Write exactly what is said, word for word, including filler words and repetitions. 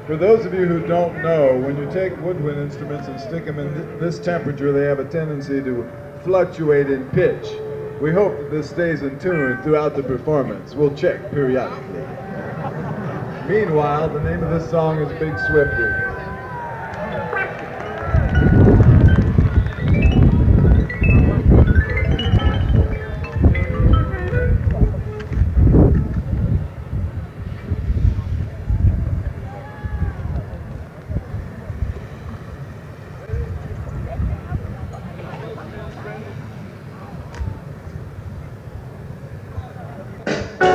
For those of you who don't know, when you take woodwind instruments and stick them in th this temperature, they have a tendency to fluctuate in pitch. We hope that this stays in tune throughout the performance. We'll check periodically. Meanwhile, the name of this song is Big Swifty.